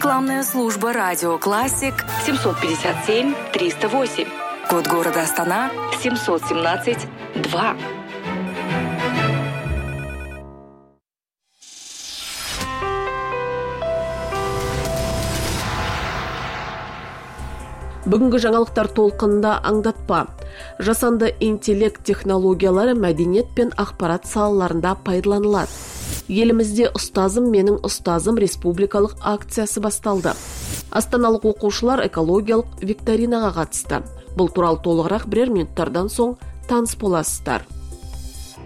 Рекламная служба «Радио Классик» 757-308. Код города Астана 717-2. Бүгінгі жаңалықтар толқынында аңдатпа. Жасанды интеллект технологиялары мәдениет пен ақпарат салаларында пайдаланылады. Елімізде «Ұстазым, менің ұстазым» республикалық акциясы басталды. Астаналық оқушылар экологиялық викторинаға қатысты. Бұл туралы толығырақ бірер минуттардан соң таныс боласыздар.